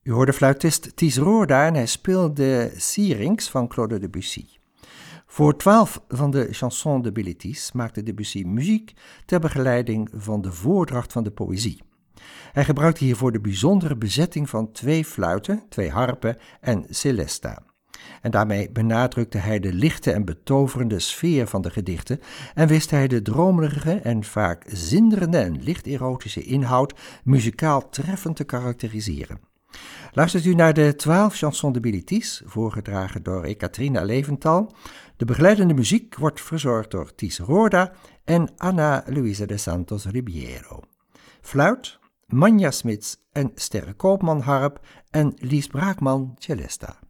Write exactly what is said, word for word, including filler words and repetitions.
U hoorde fluitist Ties Roorda en hij speelde Syrinx van Claude Debussy. Voor twaalf van de chansons de Bilitis maakte Debussy muziek ter begeleiding van de voordracht van de poëzie. Hij gebruikte hiervoor de bijzondere bezetting van twee fluiten, twee harpen en celesta. En daarmee benadrukte hij de lichte en betoverende sfeer van de gedichten en wist hij de dromerige en vaak zinderende en licht erotische inhoud muzikaal treffend te karakteriseren. Luistert u naar de twaalf chansons de Bilitis, voorgedragen door Ekaterina Leventhal. De begeleidende muziek wordt verzorgd door Ties Roorda en Ana Luisa de Santos Ribeiro. Fluit, Manja Smits en Sterre Koopman harp en Lies Braakman celesta.